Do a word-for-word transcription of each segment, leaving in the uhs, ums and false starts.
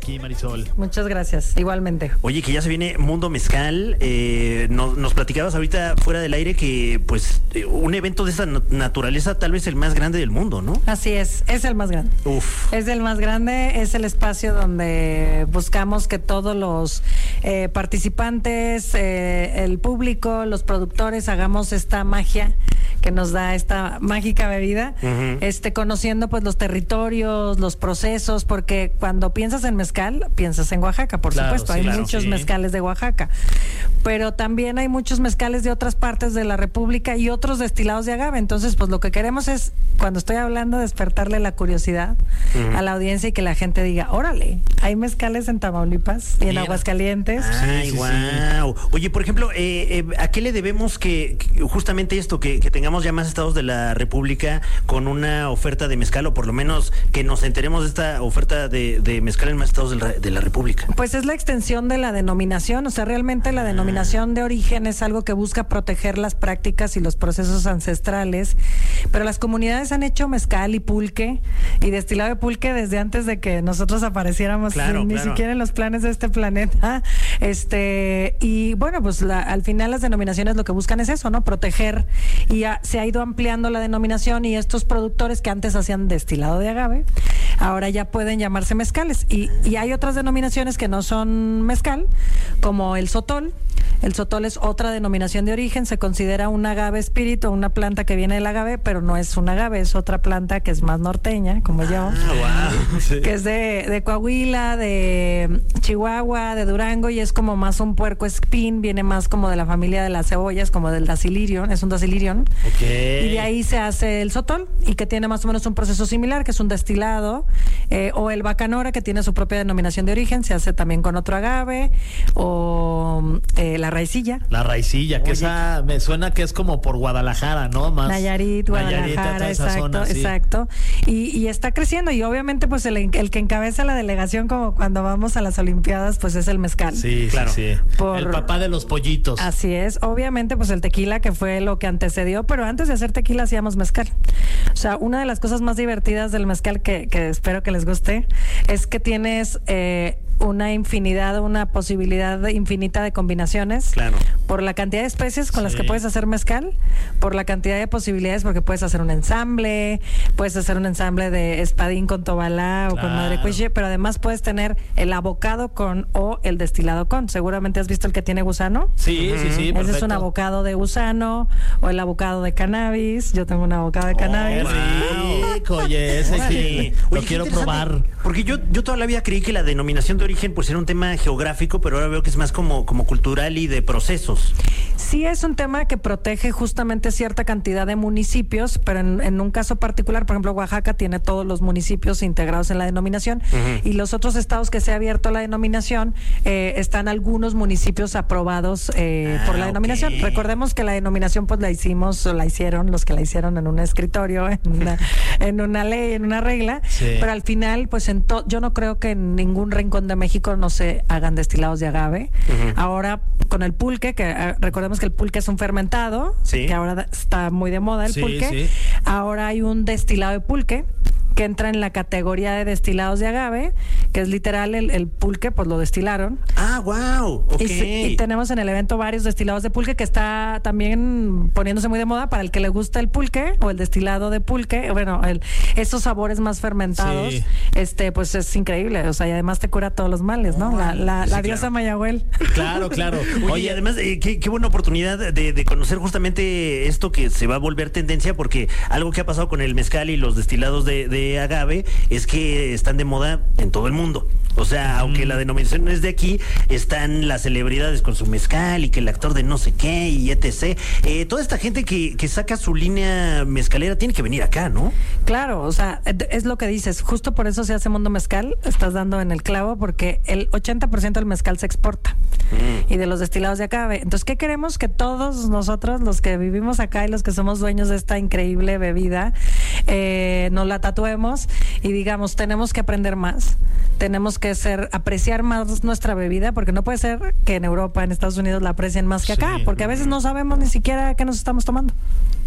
aquí, Marisol. Muchas gracias, igualmente. Oye, que ya se viene Mundo Mezcal. Eh, nos, nos platicabas ahorita fuera del aire que, pues, eh, un evento de esa naturaleza, tal vez el más grande del mundo, ¿no? Así es, es el más grande. Uf. Es el más grande, es el espacio donde buscamos que todos los eh, participantes, eh, el público, los productores, hagamos esta magia que nos da esta mágica bebida, uh-huh. este, conociendo pues los territorios, los procesos, porque cuando piensas en mezcal, piensas en Oaxaca, por claro, supuesto, sí, hay claro, muchos sí. mezcales de Oaxaca, pero también hay muchos mezcales de otras partes de la República y otros destilados de agave. Entonces, pues lo que queremos es, cuando estoy hablando, despertarle la curiosidad uh-huh. a la audiencia y que la gente diga, órale, hay mezcales en Tamaulipas y en Mira. Aguascalientes. Ay, sí, sí, wow. Sí. Oye, por ejemplo, eh, eh, ¿a qué le debemos que, que justamente esto, que, que tengamos ya más estados de la República con una oferta de mezcal, o por lo menos que nos enteremos de esta oferta de, de mezcal en más estados de la, de la República? Pues es la extensión de la denominación, o sea, realmente la denominación de origen es algo que busca proteger las prácticas y los procesos ancestrales, pero las comunidades han hecho mezcal y pulque y destilado de pulque desde antes de que nosotros apareciéramos, claro, ni claro. siquiera en los planes de este planeta. Este, y bueno, pues la, al final las denominaciones lo que buscan es eso, ¿no? Proteger, y a, se ha ido ampliando la denominación, y estos productores que antes hacían destilado de agave, ahora ya pueden llamarse mezcales. Y, y hay otras denominaciones que no son mezcal, como el sotol. El sotol es otra denominación de origen, se considera un agave espíritu, una planta que viene del agave, pero no es un agave, es otra planta que es más norteña, como yo, Ah, wow. Sí. que es de, de Coahuila, de Chihuahua, de Durango, y es como más un puerco espín, viene más como de la familia de las cebollas, como del dacilirion, es un dacilirion. Okay. Y de ahí se hace el sotol, y que tiene más o menos un proceso similar, que es un destilado, eh, o el bacanora, que tiene su propia denominación de origen, se hace también con otro agave, o eh, la raicilla. La raicilla, que Oye. esa me suena que es como por Guadalajara, ¿no? Más Nayarit, Nayarit, Guadalajara, toda esa exacto, zona, sí. exacto. Y, y está creciendo, y obviamente pues el, el que encabeza la delegación, como cuando vamos a las Olimpiadas, pues es el mezcal. Sí, Claro. sí, sí. Por- El papá de los pollitos. Así es, obviamente pues el tequila, que fue lo que antecedió, pero antes de hacer tequila hacíamos mezcal. O sea, una de las cosas más divertidas del mezcal, que, que espero que les guste, es que tienes eh, una infinidad, una posibilidad infinita de combinaciones. Claro. Por la cantidad de especies con Sí. las que puedes hacer mezcal, por la cantidad de posibilidades, porque puedes hacer un ensamble, puedes hacer un ensamble de espadín con tobalá o con Claro. madre cuiche, pero además puedes tener el abocado con o el destilado con. Seguramente has visto el que tiene gusano. Sí, sí, sí, Ese perfecto. es un abocado de gusano, o el abocado de cannabis. Yo tengo un abocado de cannabis. Qué rico, oye, ese sí. Oye, Lo qué quiero interesante, probar. Porque yo, yo toda la vida creí que la denominación de origen pues era un tema geográfico, pero ahora veo que es más como, como cultural y de procesos. Sí, es un tema que protege justamente cierta cantidad de municipios, pero en, en un caso particular, por ejemplo, Oaxaca tiene todos los municipios integrados en la denominación, Uh-huh. y los otros estados que se ha abierto la denominación, eh, están algunos municipios aprobados eh, Ah, por la denominación. ok. Recordemos que la denominación pues la hicimos, o la hicieron los que la hicieron en un escritorio, en una, en una ley, en una regla, Sí. pero al final, pues en to- yo no creo que en ningún rincón de México no se hagan destilados de agave. Ujú. Ahora, con el pulque, que eh, recordemos que el pulque es un fermentado, Sí. que ahora da- está muy de moda el Sí, pulque. sí. Ahora hay un destilado de pulque que entra en la categoría de destilados de agave, que es literal el, el pulque, pues lo destilaron. Ah, wow. Ok. Y, se- y tenemos en el evento varios destilados de pulque, que está también poniéndose muy de moda para el que le gusta el pulque o el destilado de pulque. Bueno, el, esos sabores más fermentados, Sí. este, pues es increíble. O sea, y además te cura todos los males, ¿no? La, la, Sí, la claro. diosa Mayagüel. Claro, claro. Oye, Oye, además, eh, qué, qué buena oportunidad de, de conocer justamente esto que se va a volver tendencia, porque algo que ha pasado con el mezcal y los destilados de, de agave es que están de moda en todo el mundo. O sea, aunque la denominación es de aquí, están las celebridades con su mezcal y que el actor de no sé qué y etcétera. Eh, toda esta gente que, que saca su línea mezcalera tiene que venir acá, ¿no? Claro, o sea, es lo que dices. Justo por eso se hace Mundo Mezcal. Estás dando en el clavo, porque el ochenta por ciento del mezcal se exporta. Mm. Y de los destilados de agave. Entonces, ¿qué queremos? Que todos nosotros, los que vivimos acá y los que somos dueños de esta increíble bebida, eh, nos la tatuemos y digamos, tenemos que aprender más. Tenemos que ser, apreciar más nuestra bebida, porque no puede ser que en Europa, en Estados Unidos la aprecien más que acá, Sí. porque a veces no sabemos ni siquiera qué nos estamos tomando.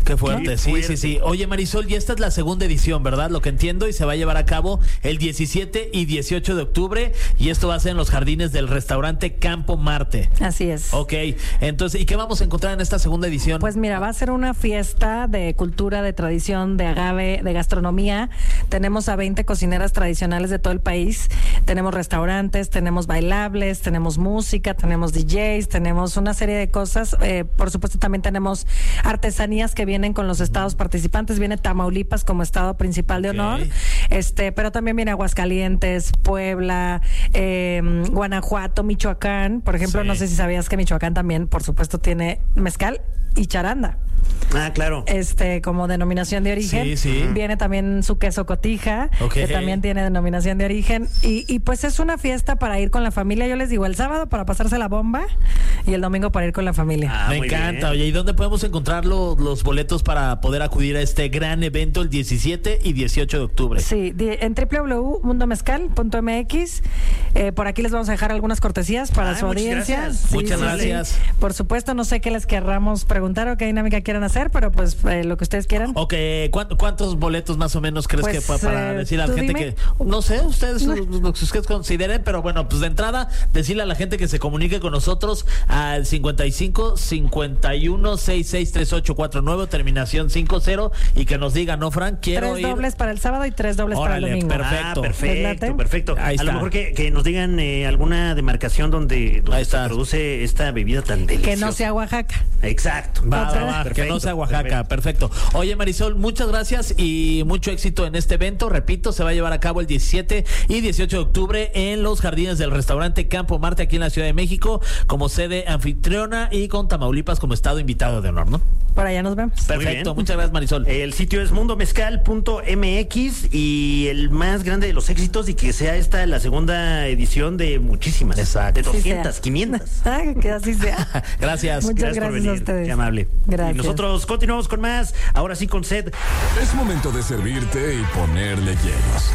Qué fuerte, Qué sí, fuerte. sí, sí. Oye, Marisol, y esta es la segunda edición, ¿verdad? Lo que entiendo, y se va a llevar a cabo el diecisiete y dieciocho de octubre, y esto va a ser en los jardines del restaurante Campo Marte. Así es. Ok, entonces, ¿y qué vamos a encontrar en esta segunda edición? Pues mira, va a ser una fiesta de cultura, de tradición, de agave, de gastronomía. Tenemos a veinte cocineras tradicionales de todo el país. Tenemos restaurantes, tenemos bailables, tenemos música, tenemos D Js, tenemos una serie de cosas. Eh, por supuesto, también tenemos artesanías que vienen con los estados participantes. Viene Tamaulipas como estado principal de honor. Ok. Este, pero también viene Aguascalientes, Puebla, eh, Guanajuato, Michoacán. Por ejemplo, Sí. no sé si sabías que Michoacán también, por supuesto, tiene mezcal y charanda. Ah, claro. Este, como denominación de origen. Sí, sí. Viene también su queso cotija, Ok. que también tiene denominación de origen. Y, y pues es una fiesta para ir con la familia. Yo les digo, el sábado para pasarse la bomba y el domingo para ir con la familia. Ah, Me muy encanta. bien. Oye, ¿y dónde podemos encontrar lo- los boletos para poder acudir a este gran evento el diecisiete y dieciocho de octubre? Sí, di- en doble u doble u doble u punto mundo mezcal punto m x. Eh, por aquí les vamos a dejar algunas cortesías para Ay, su muchas audiencia. gracias. Muchas gracias. Por supuesto, no sé qué les querramos preguntar o qué dinámica quieran hacer, pero pues eh, lo que ustedes quieran. Ok, ¿cuánto- ¿cuántos boletos más o menos crees Pues, que fue para eh, decirle a la tú gente dime. que, no sé, ustedes lo, lo que ustedes consideren, pero bueno, pues de entrada, decirle a la gente que se comunique con nosotros al cincuenta y cinco, cincuenta y uno, sesenta y seis, treinta y ocho cuarenta y nueve, terminación cincuenta, y que nos diga, ¿no, Frank? Quiero Tres ir. dobles para el sábado y tres dobles Órale, para el domingo. perfecto. Ah, ¿Les late? perfecto, perfecto. Ahí a lo está. mejor que, que nos digan eh, alguna demarcación donde, donde Ahí se está. produce esta bebida tan deliciosa. Que no sea Oaxaca. Exacto. Va, va, Otra. va, que Perfecto, no sea Oaxaca, perfecto. perfecto. Oye, Marisol, muchas gracias y mucho éxito en este evento. Repito, se va a llevar a cabo el diecisiete y dieciocho de octubre en los jardines del restaurante Campo Marte, aquí en la Ciudad de México, como sede anfitriona y con Tamaulipas como estado invitado de honor, ¿no? Por allá nos vemos. Perfecto, bien. muchas gracias, Marisol. El sitio es mundo mezcal punto m x y el más grande de los éxitos, y que sea esta la segunda edición de muchísimas. Exacto. De Sí doscientas, sea. quinientas. Ah, que así sea. Gracias. Muchas Gracias por gracias a venir. ustedes. Qué amable. Gracias. Y nosotros continuamos con más. Ahora sí con sed. Es momento de servirte y ponerle hielos.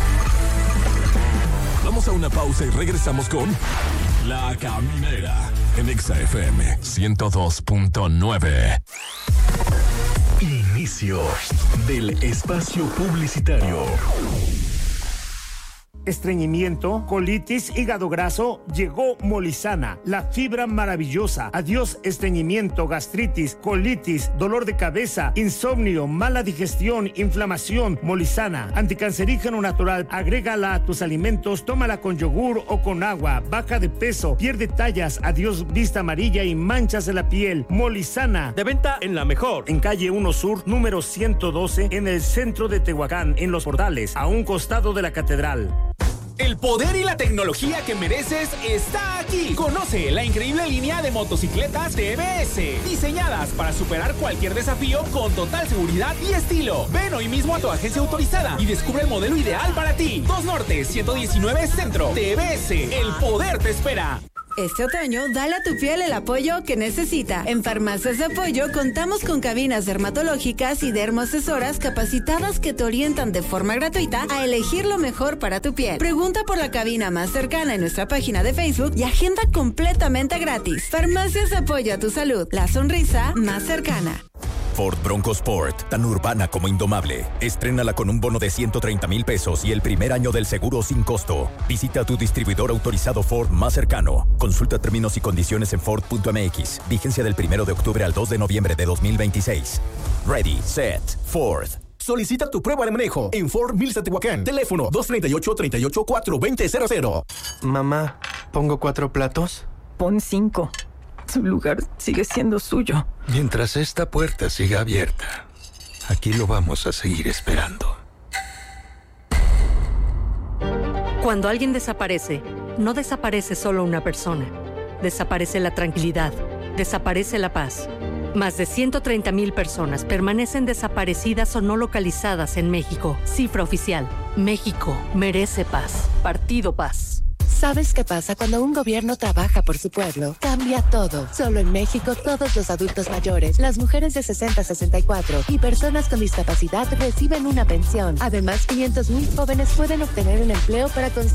Vamos a una pausa y regresamos con La Caminera en Exa F M ciento dos punto nueve. Inicio del espacio publicitario. Estreñimiento, colitis, hígado graso, llegó Molizana, la fibra maravillosa. Adiós estreñimiento, gastritis, colitis, dolor de cabeza, insomnio, mala digestión, inflamación. Molizana, anticancerígeno natural. Agrégala a tus alimentos, tómala con yogur o con agua. Baja de peso, pierde tallas, adiós vista amarilla y manchas de la piel. Molizana. De venta en La Mejor. En calle uno Sur, número ciento doce, en el centro de Tehuacán, en Los Portales, a un costado de la catedral. El poder y la tecnología que mereces está aquí. Conoce la increíble línea de motocicletas T V S, diseñadas para superar cualquier desafío con total seguridad y estilo. Ven hoy mismo a tu agencia autorizada y descubre el modelo ideal para ti. dos Norte, ciento diecinueve Centro. T V S, el poder te espera. Este otoño, dale a tu piel el apoyo que necesita. En Farmacias de Apoyo contamos con cabinas dermatológicas y dermoasesoras capacitadas que te orientan de forma gratuita a elegir lo mejor para tu piel. Pregunta por la cabina más cercana en nuestra página de Facebook y agenda completamente gratis. Farmacias de Apoyo a tu salud, la sonrisa más cercana. Ford Bronco Sport, tan urbana como indomable. Estrénala con un bono de ciento treinta mil pesos y el primer año del seguro sin costo. Visita tu distribuidor autorizado Ford más cercano. Consulta términos y condiciones en Ford punto m x. Vigencia del primero de octubre al dos de noviembre de dos mil veintiséis. Ready, set, Ford. Solicita tu prueba de manejo en Ford Mills Tehuacán. Teléfono dos treinta y ocho, treinta y ocho, cuatro veinte cero cero. Mamá, ¿pongo cuatro platos? Pon cinco. Su lugar sigue siendo suyo. Mientras esta puerta siga abierta, aquí lo vamos a seguir esperando. Cuando alguien desaparece, no desaparece solo una persona. Desaparece la tranquilidad, desaparece la paz. Más de ciento treinta mil personas permanecen desaparecidas o no localizadas en México. Cifra oficial. México merece paz. Partido Paz. ¿Sabes qué pasa cuando un gobierno trabaja por su pueblo? Cambia todo. Solo en México, todos los adultos mayores, las mujeres de sesenta a sesenta y cuatro y personas con discapacidad reciben una pensión. Además, quinientos mil jóvenes pueden obtener un empleo para construir